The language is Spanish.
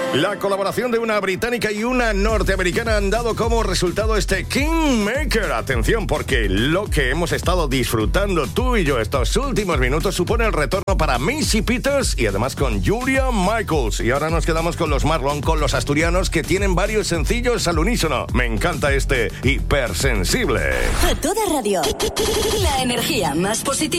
La colaboración de una británica y una norteamericana han dado como resultado este Kingmaker. Atención, porque lo que hemos estado disfrutando tú y yo estos últimos minutos supone el retorno para Maisie Peters y además con Julia Michaels. Y ahora nos quedamos con los Marlon, con los asturianos, que tienen varios sencillos al unísono. Me encanta este Hipersensible. A toda radio. La energía más positiva.